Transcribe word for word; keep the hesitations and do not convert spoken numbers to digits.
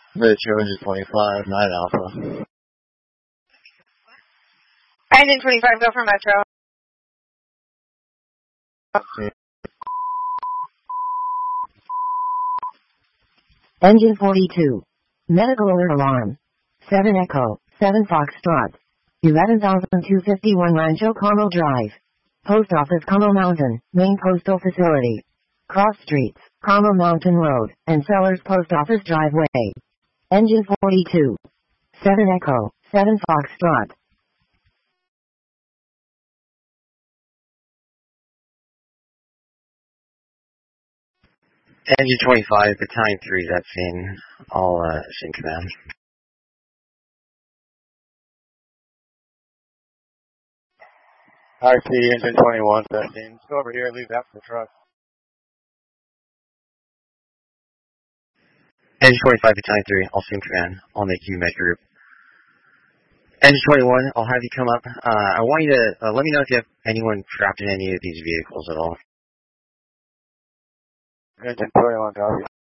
Metro Engine twenty-five, nine Alpha. Engine twenty-five, go for Metro. Engine forty-two. Medical alert alarm. seven Echo, seven Foxtrot. eleven thousand two hundred fifty-one Rancho Carmel Drive. Post Office Carmel Mountain, Main Postal Facility. Cross Streets, Carmel Mountain Road, and Sellers Post Office Driveway. Engine forty-two. seven Echo, seven Foxtrot. Engine twenty-five, Battalion three, that's in all, uh, in command. R T, Engine twenty-one, fifteen. Let's go over here and leave that for the truck. Engine twenty-five, Battalion three, also in command. I'll make you med group. Engine twenty-one, I'll have you come up. Uh, I want you to, uh, let me know if you have anyone trapped in any of these vehicles at all. Engine twenty-one, copy.